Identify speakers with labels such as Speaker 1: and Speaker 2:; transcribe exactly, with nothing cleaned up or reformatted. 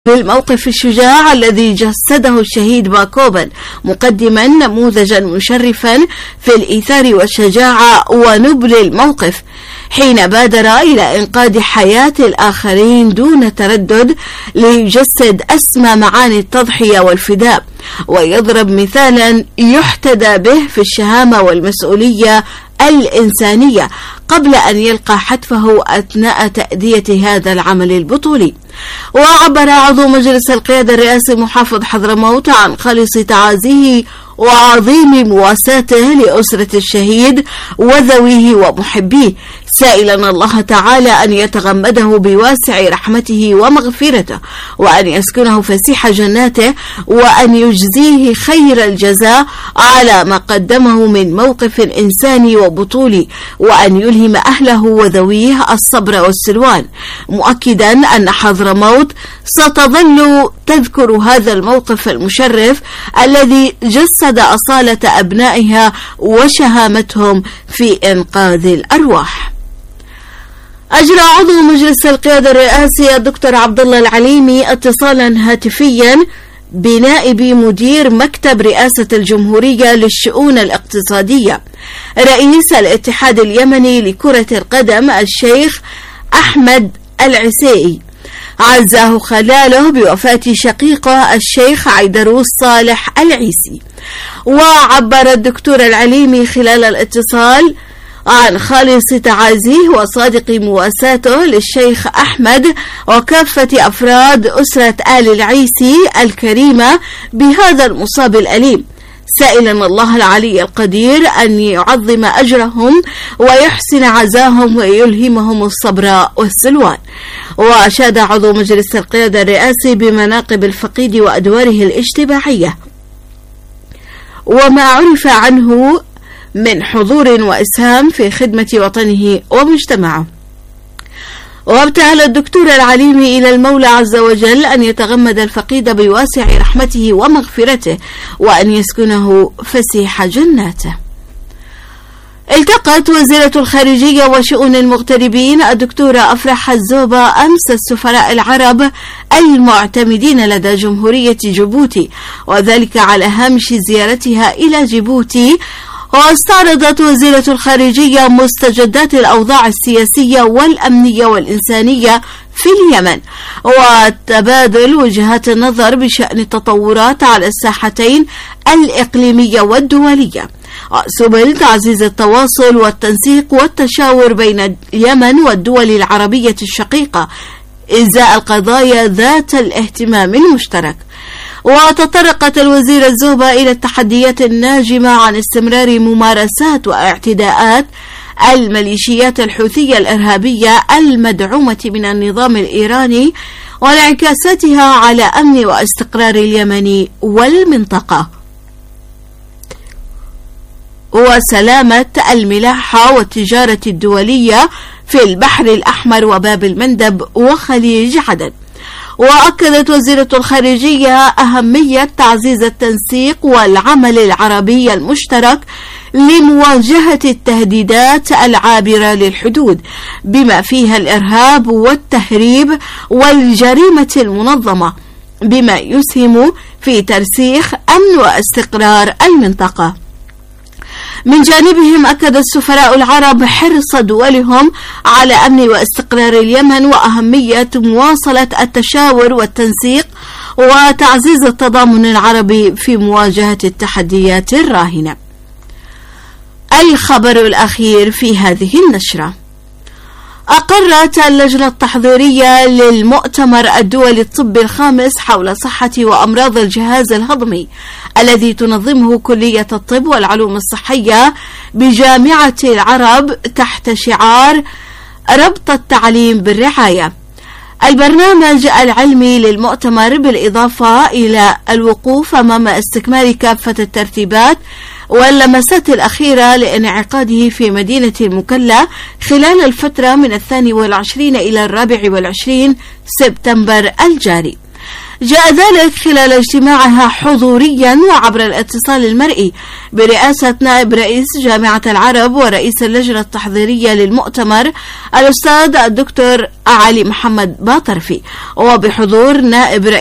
Speaker 1: بالموقف الشجاع الذي جسده الشهيد باكوبن، مقدما نموذجا مشرفا في الإيثار والشجاعة ونبل الموقف حين بادر إلى إنقاذ حياة الآخرين دون تردد، ليجسد أسمى معاني التضحية والفداء، ويضرب مثالا يحتذى به في الشهامة والمسؤولية الإنسانية قبل أن يلقى حتفه أثناء تأدية هذا العمل البطولي. وعبر عضو مجلس القيادة الرئاسي محافظ حضرموت عن خالص تعازيه وعظيم مواساته لأسرة الشهيد وذويه ومحبيه، سائلا الله تعالى أن يتغمده بواسع رحمته ومغفرته، وأن يسكنه فسيح جناته، وأن يجزيه خير الجزاء على ما قدمه من موقف إنساني وبطولي، وأن يلهم أهله وذويه الصبر والسلوان، مؤكدا أن حضرموت ستظل تذكر هذا الموقف المشرف الذي جسد أصالة أبنائها وشهامتهم في إنقاذ الأرواح. أجرى عضو مجلس القيادة الرئاسي الدكتور عبد الله العليمي اتصالا هاتفيا بنائب مدير مكتب رئاسة الجمهورية للشؤون الاقتصادية رئيس الاتحاد اليمني لكرة القدم الشيخ أحمد العسيئي، عزاه خلاله بوفاة شقيقه الشيخ عيدروس صالح العيسي. وعبر الدكتور العليمي خلال الاتصال عن خالص تعازيه وصادق مواساته للشيخ أحمد وكافة أفراد أسرة آل العيسي الكريمة بهذا المصاب الأليم، سائلا الله العلي القدير أن يعظم أجرهم ويحسن عزاهم ويلهمهم الصبر والسلوان. وأشاد عضو مجلس القيادة الرئاسي بمناقب الفقيد وأدواره الاجتماعية وما عرف عنه من حضور وإسهام في خدمة وطنه ومجتمعه. وابتهل الدكتور العليمي إلى المولى عز وجل أن يتغمد الفقيد بواسع رحمته ومغفرته، وأن يسكنه فسيح جناته. التقت وزيرة الخارجية وشؤون المغتربين الدكتورة أفراح الزوبة أمس السفراء العرب المعتمدين لدى جمهورية جيبوتي، وذلك على هامش زيارتها إلى جيبوتي. واستعرضت وزيرة الخارجية مستجدات الأوضاع السياسية والأمنية والإنسانية في اليمن، وتبادل وجهات النظر بشأن التطورات على الساحتين الإقليمية والدولية، سبل تعزيز التواصل والتنسيق والتشاور بين اليمن والدول العربية الشقيقة إزاء القضايا ذات الاهتمام المشترك. وتطرقت الوزيرة الزوبة إلى التحديات الناجمة عن استمرار ممارسات واعتداءات الميليشيات الحوثية الإرهابية المدعومة من النظام الإيراني وانعكاساتها على أمن واستقرار اليمن والمنطقة، وسلامة الملاحة والتجارة الدولية في البحر الأحمر وباب المندب وخليج عدن. وأكدت وزيرة الخارجية أهمية تعزيز التنسيق والعمل العربي المشترك لمواجهة التهديدات العابرة للحدود بما فيها الإرهاب والتهريب والجريمة المنظمة، بما يسهم في ترسيخ أمن واستقرار المنطقة. من جانبهم أكد السفراء العرب حرص دولهم على أمن واستقرار اليمن وأهمية مواصلة التشاور والتنسيق وتعزيز التضامن العربي في مواجهة التحديات الراهنة. الخبر الأخير في هذه النشرة: أقرت اللجنة التحضيرية للمؤتمر الدولي الطبي الخامس حول صحة وأمراض الجهاز الهضمي الذي تنظمه كلية الطب والعلوم الصحية بجامعة العرب تحت شعار ربط التعليم بالرعاية. البرنامج العلمي للمؤتمر بالإضافة إلى الوقوف أمام استكمال كافة الترتيبات واللمسات الأخيرة لانعقاده في مدينة المكلا خلال الفترة من الثاني والعشرين إلى الرابع والعشرين سبتمبر الجاري. جاء ذلك خلال اجتماعها حضوريا وعبر الاتصال المرئي برئاسة نائب رئيس جامعة العرب ورئيس اللجنة التحضيرية للمؤتمر الأستاذ الدكتور علي محمد باطرفي، وبحضور نائب رئيس